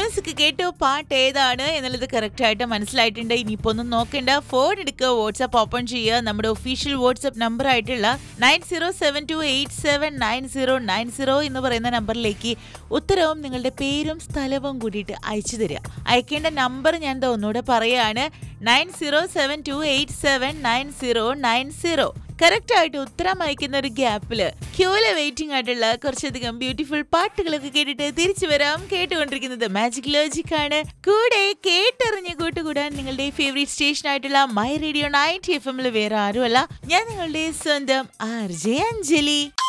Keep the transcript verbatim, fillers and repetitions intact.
Music കേട്ടോ, പാട്ട് ഏതാണ് എന്നുള്ളത് കറക്റ്റ് ആയിട്ട് മനസ്സിലായിട്ടുണ്ട്. ഇനിയിപ്പോ ഒന്നും നോക്കണ്ട, ഫോൺ എടുക്കുക, വാട്സ്ആപ്പ് ഓപ്പൺ ചെയ്യുക. നമ്മുടെ ഒഫീഷ്യൽ വാട്സ്ആപ്പ് നമ്പർ ആയിട്ടുള്ള nine zero seven to eight seven nine zero nine zero എന്ന് പറയുന്ന നമ്പറിലേക്ക് ഉത്തരവും നിങ്ങളുടെ പേരും സ്ഥലവും കൂടിയിട്ട് അയച്ചു തരിക. അയക്കേണ്ട നമ്പർ ഞാൻ ഒന്നുകൂടെ പറയാണ്, nine zero seven to eight seven nine zero nine zero. Correct ആയിട്ട് ഉത്തരം അയക്കുന്ന ഒരു ഗ്യാപ്പില് ക്യൂല് വെയിറ്റിംഗ് ആയിട്ടുള്ള കുറച്ചധികം ബ്യൂട്ടിഫുൾ പാട്ടുകളൊക്കെ കേട്ടിട്ട് തിരിച്ചു വരാം. കേട്ടുകൊണ്ടിരിക്കുന്നത് മാജിക് ലോജിക് ആണ്. കൂടെ കേട്ടറിഞ്ഞ് കൂട്ടുകൂടാൻ നിങ്ങളുടെ ഫേവറേറ്റ് സ്റ്റേഷൻ ആയിട്ടുള്ള മൈ റേഡിയോ നയൻറ്റി എഫ് എമ്മിൽ വേറെ ആരുമല്ല, ഞാൻ നിങ്ങളുടെ സ്വന്തം ആർ ജെ അഞ്ജലി.